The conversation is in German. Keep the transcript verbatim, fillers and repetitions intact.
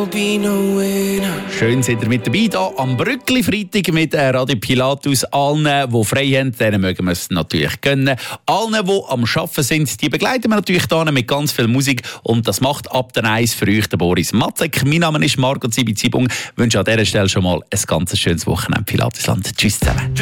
Schön seid ihr mit dabei, hier am Brückli Freitag mit Radio Pilatus. Allen, die frei haben, denen mögen wir es natürlich gönnen. Allen, die am Arbeiten sind, die begleiten wir natürlich hier mit ganz viel Musik. Und das macht ab der eins für euch der Boris Matzek. Mein Name ist Marco Zibi-Zibung. Ich wünsche an dieser Stelle schon mal ein ganz schönes Wochenende, Pilatusland. Tschüss zusammen.